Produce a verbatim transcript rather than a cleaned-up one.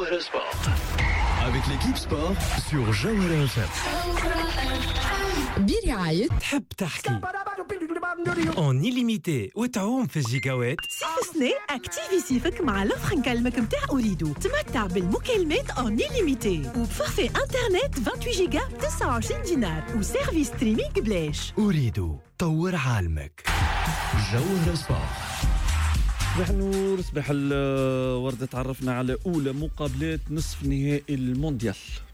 Jawhara Sport. Avec l'équipe sport sur Jawhara F M. برعاية تحب تحكي اون إليميتي وتعوم في الجيجاوات. صيف سنة اكتيفي صيفك مع لوفر نكلمك متاع أوريدو. تمتع بالمكالمات اون إليميتي وبفورفي انترنت ثمانية وعشرين جيجا تسعة وعشرين دينار وسيرفيس ستريمينغ بلاش. أريد طور عالمك. جوهرة سبورت. صباح النور، صباح الورد. تعرفنا على أولى مقابلات نصف نهائي المونديال